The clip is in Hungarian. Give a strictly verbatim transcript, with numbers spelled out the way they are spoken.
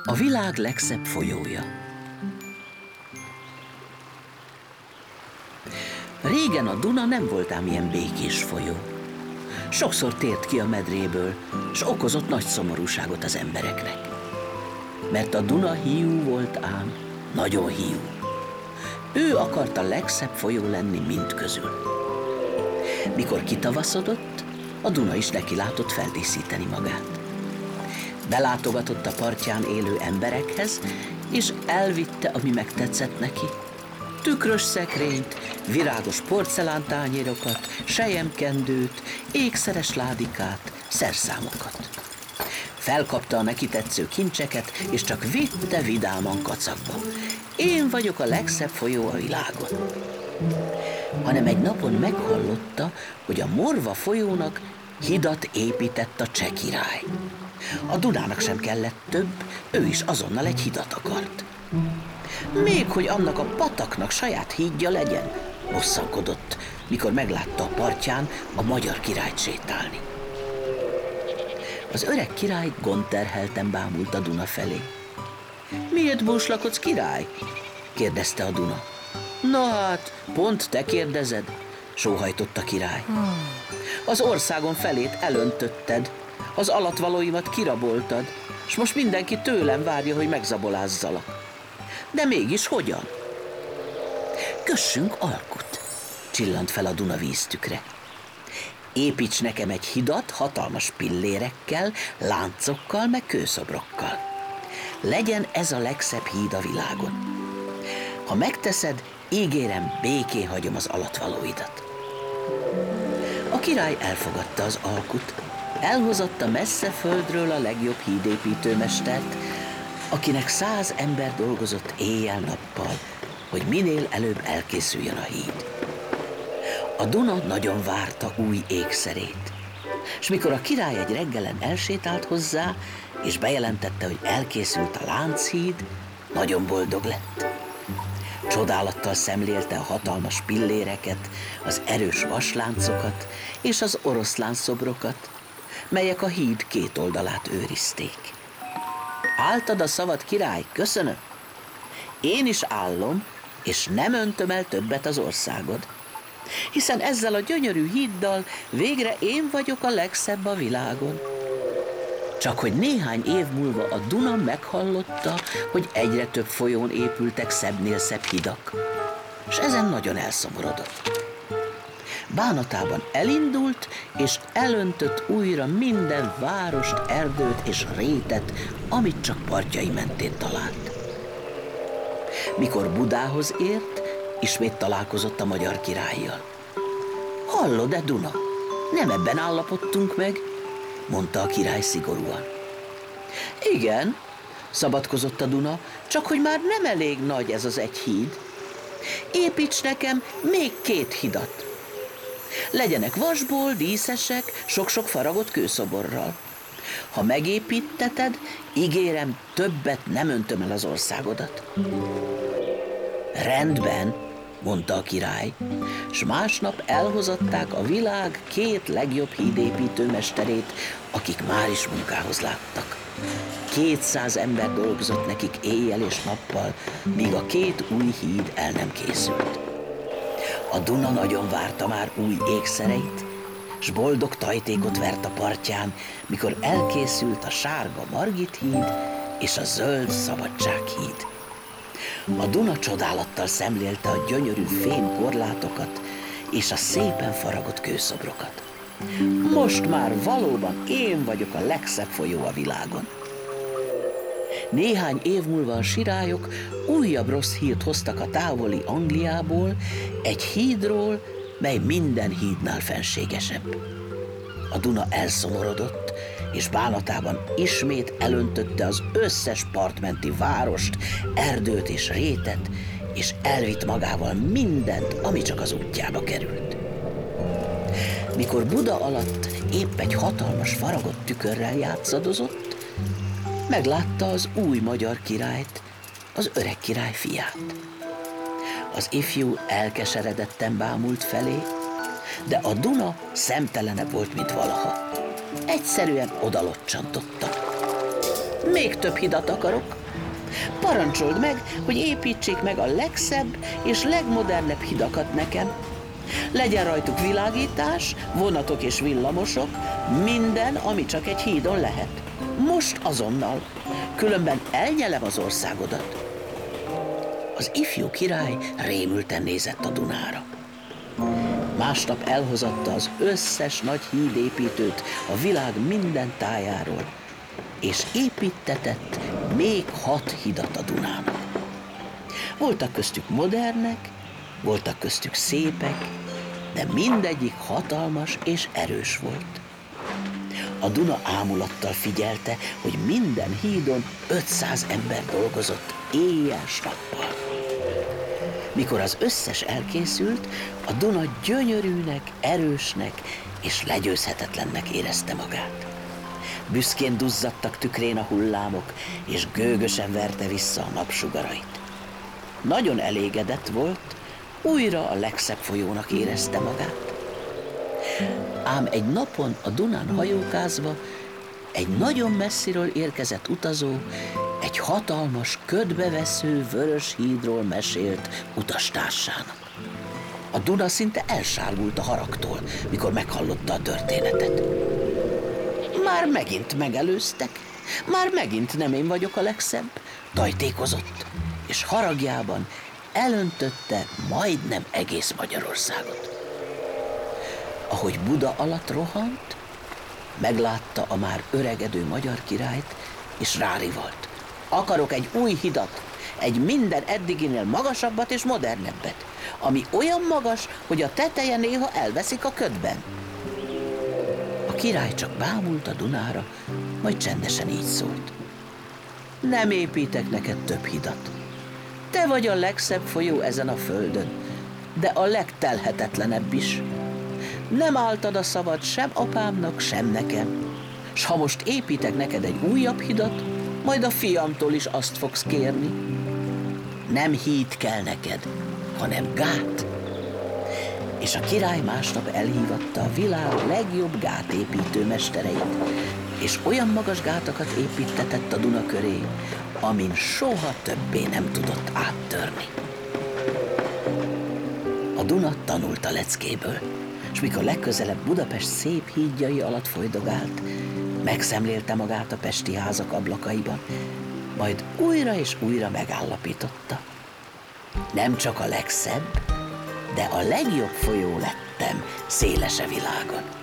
A világ legszebb folyója. Régen a Duna nem volt ám ilyen békés folyó. Sokszor tért ki a medréből, s okozott nagy szomorúságot az embereknek. Mert a Duna hiú volt ám, nagyon hiú. Ő akart a legszebb folyó lenni mind közül. Mikor kitavaszodott, a Duna is neki látott feldíszíteni magát. Belátogatott a partján élő emberekhez, és elvitte, ami megtetszett neki. Tükrös szekrényt, virágos porcelántányérokat, selyemkendőt, ékszeres ládikát, szerszámokat. Felkapta a neki tetsző kincseket, és csak vitte vidáman kacagba. Én vagyok a legszebb folyó a világon. Hanem egy napon meghallotta, hogy a Morva folyónak hidat épített a cseh király. A Dunának sem kellett több, ő is azonnal egy hidat akart. Még hogy annak a pataknak saját hídja legyen, bosszankodott, mikor meglátta a partján a magyar királyt sétálni. Az öreg király gondterhelten bámult a Duna felé. Miért búslakodsz, király? Kérdezte a Duna. Na hát, pont te kérdezed, sóhajtott a király. Az országon felét elöntötted, az alatvalóimat kiraboltad, s most mindenki tőlem várja, hogy megzabolázzalak. De mégis hogyan? Kössünk alkut, csillant fel a Duna víztükre. Építs nekem egy hidat hatalmas pillérekkel, láncokkal, meg kőszobrokkal. Legyen ez a legszebb híd a világon. Ha megteszed, ígérem, békén hagyom az alatvalóidat. A király elfogadta az alkut, elhozatta messze földről a legjobb hídépítőmestert, akinek száz ember dolgozott éjjel-nappal, hogy minél előbb elkészüljön a híd. A Duna nagyon várta új ékszerét, és mikor a király egy reggelen elsétált hozzá, és bejelentette, hogy elkészült a Lánchíd, nagyon boldog lett. Csodálattal szemlélte a hatalmas pilléreket, az erős vasláncokat és az oroszlánszobrokat, melyek a híd két oldalát őrizték. Álltad a szavad, király, köszönöm. Én is állom, és nem öntöm el többet az országod, hiszen ezzel a gyönyörű híddal végre én vagyok a legszebb a világon. Csak hogy néhány év múlva a Duna meghallotta, hogy egyre több folyón épültek szebbnél szebb hidak, és ezen nagyon elszomorodott. Bánatában elindult, és elöntött újra minden várost, erdőt és rétet, amit csak partjai mentén talált. Mikor Budához ért, ismét találkozott a magyar királlyal. Hallod-e, Duna? Nem ebben állapodtunk meg, mondta a király szigorúan. Igen, szabadkozott a Duna, csak hogy már nem elég nagy ez az egy híd. Építs nekem még két hidat. Legyenek vasból, díszesek, sok-sok faragott kőszoborral. Ha megépíteted, ígérem, többet nem öntöm el az országodat. Rendben, mondta a király, s másnap elhozatták a világ két legjobb hídépítő mesterét, akik már is munkához láttak. Kétszáz ember dolgozott nekik éjjel és nappal, míg a két új híd el nem készült. A Duna nagyon várta már új ékszereit, s boldog tajtékot vert a partján, mikor elkészült a sárga Margit híd és a zöld Szabadsághíd. A Duna csodálattal szemlélte a gyönyörű fém korlátokat és a szépen faragott kőszobrokat. Most már valóban én vagyok a legszebb folyó a világon. Néhány év múlva a sirályok újabb rossz hírt hoztak a távoli Angliából, egy hídról, mely minden hídnál fenségesebb. A Duna elszomorodott, és bánatában ismét elöntötte az összes partmenti várost, erdőt és rétet, és elvitt magával mindent, ami csak az útjába került. Mikor Buda alatt épp egy hatalmas faragott tükörrel játszadozott, meglátta az új magyar királyt, az öreg király fiát. Az ifjú elkeseredetten bámult felé, de a Duna szemtelenebb volt, mint valaha. Egyszerűen odalocsantotta. Még több hidat akarok. Parancsold meg, hogy építsék meg a legszebb és legmodernebb hidakat nekem. Legyen rajtuk világítás, vonatok és villamosok, minden, ami csak egy hídon lehet. Most azonnal, különben elnyelem az országodat. Az ifjú király rémülten nézett a Dunára. Másnap elhozatta az összes nagy hídépítőt a világ minden tájáról, és építtetett még hat hidat a Dunának. Voltak köztük modernek, voltak köztük szépek, de mindegyik hatalmas és erős volt. A Duna ámulattal figyelte, hogy minden hídon ötszáz ember dolgozott éjjel s nappal. Mikor az összes elkészült, a Duna gyönyörűnek, erősnek és legyőzhetetlennek érezte magát. Büszkén duzzadtak tükrén a hullámok, és gőgösen verte vissza a napsugarait. Nagyon elégedett volt, újra a legszebb folyónak érezte magát. Ám egy napon a Dunán hajókázva egy nagyon messziről érkezett utazó egy hatalmas, ködbevesző vörös hídról mesélt utastársának. A Duna szinte elsárgult a haragtól, mikor meghallotta a történetet. Már megint megelőztek, már megint nem én vagyok a legszebb, tajtékozott, és haragjában elöntötte majdnem egész Magyarországot. Ahogy Buda alatt rohant, meglátta a már öregedő magyar királyt, és rárivalt. Akarok egy új hidat, egy minden eddiginél magasabbat és modernebbet, ami olyan magas, hogy a teteje néha elveszik a ködben. A király csak bámult a Dunára, majd csendesen így szólt. Nem építek neked több hidat. Te vagy a legszebb folyó ezen a földön, de a legtelhetetlenebb is. Nem álltad a szavad sem apámnak, sem nekem. S ha most építek neked egy újabb hidat, majd a fiamtól is azt fogsz kérni. Nem híd kell neked, hanem gát. És a király másnap elhívatta a világ legjobb gátépítő mestereit, és olyan magas gátakat építtetett a Duna köré, amin soha többé nem tudott áttörni. A Duna tanult a leckéből, és mikor legközelebb Budapest szép hídjai alatt folydogált, megszemlélte magát a pesti házak ablakaiban, majd újra és újra megállapította. Nem csak a legszebb, de a legjobb folyó lettem szélese világon.